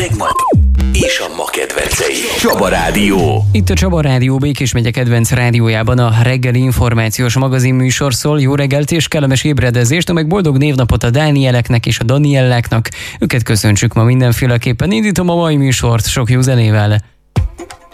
tegnagy és a ma kedvencei. Csaba Rádió. Itt a Csaba Rádió Békés megye kedvenc rádiójában a reggeli információs magazinműsor szól. Jó reggelt és kellemes ébredezést, meg boldog névnapot a Dánieleknek és a Danielláknak. Őket köszöntsük ma mindenféleképpen. Indítom a mai műsort sok jó zenével.